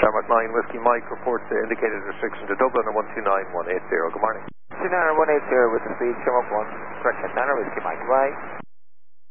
Shamrock 9 Whiskey Mike reports the indicated restriction to Dublin at 129180. Good morning. 29180 with the speed, Shamrock 1, correction, 9 Whiskey Mike, bye.